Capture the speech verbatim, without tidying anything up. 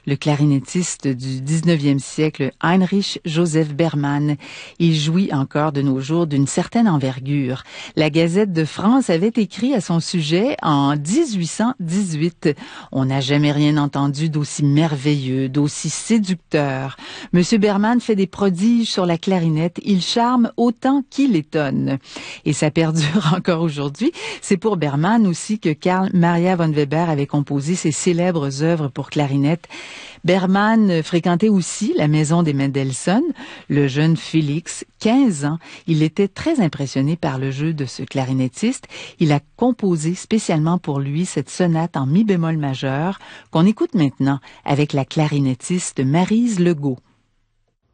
le clarinettiste du dix-neuvième siècle, Heinrich Joseph Berman. Il jouit encore de nos jours d'une certaine envergure. La Gazette de France avait écrit à son sujet en dix-huit cent dix-huit. On n'a jamais rien entendu d'aussi merveilleux, d'aussi séducteur. Monsieur Berman fait des prodiges sur la clarinette. Il charme autant qu'il étonne. Et ça perdure encore aujourd'hui. C'est pour Berman aussi que Carl Maria von Weber avait composé ses célèbres œuvres pour clarinette. Berman fréquentait aussi la maison des Mendelssohn. Le jeune Félix, quinze ans, il était très impressionné par le jeu de ce clarinettiste. Il a composé spécialement pour lui cette sonate en mi bémol majeur qu'on écoute maintenant avec la clarinettiste Maryse Legault.